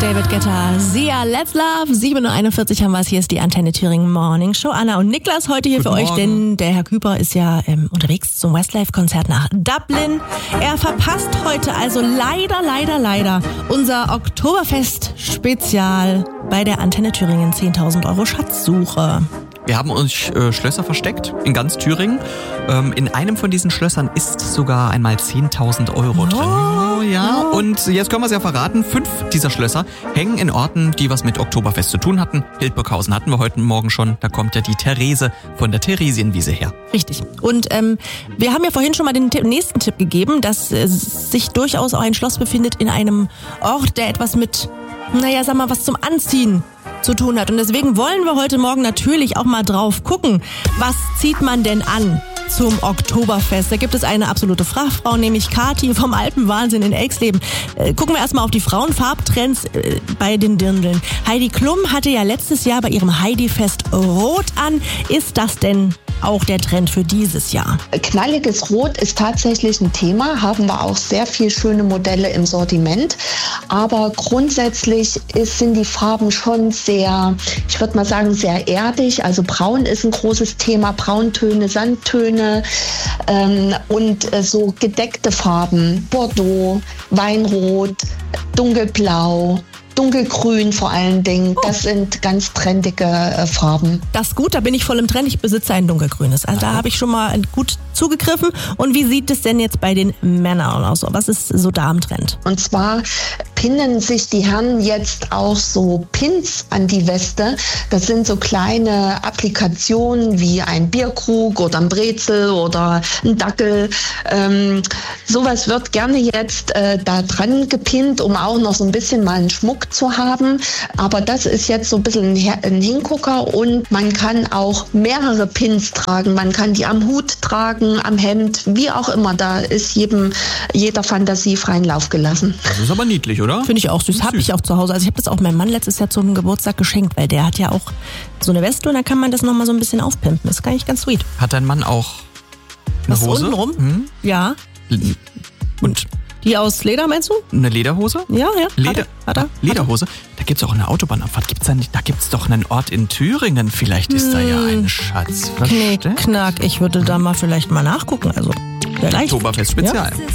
David Guetta, Sia, Let's Love. 7.41 Uhr haben wir es. Hier ist die Antenne Thüringen Morning Show. Anna und Niklas heute hier Guten für euch, Morgen. denn der Herr Küper ist ja unterwegs zum Westlife-Konzert nach Dublin. Er verpasst heute also leider unser Oktoberfest-Spezial bei der Antenne Thüringen 10.000 Euro Schatzsuche. Wir haben uns Schlösser versteckt in ganz Thüringen. In einem von diesen Schlössern ist sogar einmal 10.000 Euro drin. Oh, ja. Und jetzt können wir es ja verraten. 5 dieser Schlösser hängen in Orten, die was mit Oktoberfest zu tun hatten. Hildburghausen hatten wir heute Morgen schon. Da kommt ja die Therese von der Theresienwiese her. Richtig. Und wir haben ja vorhin schon mal den nächsten Tipp gegeben, dass sich durchaus auch ein Schloss befindet in einem Ort, der etwas mit, was zum Anziehen zu tun hat. Und deswegen wollen wir heute Morgen natürlich auch mal drauf gucken, was zieht man denn an zum Oktoberfest. Da gibt es eine absolute Fachfrau, nämlich Kathi vom Alpenwahnsinn in Eichsleben. Gucken wir erstmal auf die Frauenfarbtrends bei den Dirndln. Heidi Klum hatte ja letztes Jahr bei ihrem Heidi-Fest Rot an. Ist das denn auch der Trend für dieses Jahr? Knalliges Rot ist tatsächlich ein Thema, haben wir auch sehr viele schöne Modelle im Sortiment, aber grundsätzlich sind die Farben schon sehr, ich würde mal sagen, sehr erdig, also braun ist ein großes Thema, Brauntöne, Sandtöne und so gedeckte Farben, Bordeaux, Weinrot, dunkelblau, dunkelgrün vor allen Dingen, das sind ganz trendige Farben. Das ist gut, da bin ich voll im Trend. Ich besitze ein dunkelgrünes. Also da habe ich schon mal gut zugegriffen. Und wie sieht es denn jetzt bei den Männern aus? Was ist so da im Trend? Und zwar pinnen sich die Herren jetzt auch so Pins an die Weste. Das sind so kleine Applikationen wie ein Bierkrug oder ein Brezel oder ein Dackel. Sowas wird gerne jetzt da dran gepinnt, um auch noch so ein bisschen mal einen Schmuck zu haben. Aber das ist jetzt so ein bisschen ein Hingucker und man kann auch mehrere Pins tragen. Man kann die am Hut tragen, am Hemd, wie auch immer. Da ist jeder Fantasie freien Lauf gelassen. Das ist aber niedlich, oder? Finde ich auch süß. Habe ich auch zu Hause. Also ich habe das auch meinem Mann letztes Jahr zum Geburtstag geschenkt, weil der hat ja auch so eine Weste und da kann man das nochmal so ein bisschen aufpimpen. Das ist eigentlich ganz sweet. Hat dein Mann auch eine Hose? Untenrum? Ja. Und die aus Leder, meinst du? eine Lederhose? Ja. Hat er. Lederhose? Da gibt's auch eine Autobahnabfahrt. Da gibt's doch einen Ort in Thüringen. Vielleicht ist da ja ein Schatz versteckt. Knack. Ich würde da vielleicht mal nachgucken. Also, vielleicht. Oktoberfest Spezial. Ja.